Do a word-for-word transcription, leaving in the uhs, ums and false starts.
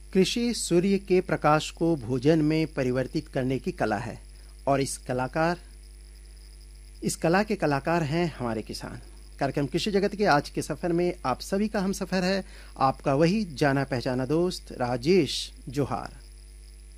कृषि सूर्य के प्रकाश को भोजन में परिवर्तित करने की कला है और इस कलाकार इस कला के कलाकार हैं हमारे किसान। कार्यक्रम कृषि जगत के आज के सफर में आप सभी का हम सफर है आपका वही जाना पहचाना दोस्त राजेश जोहार।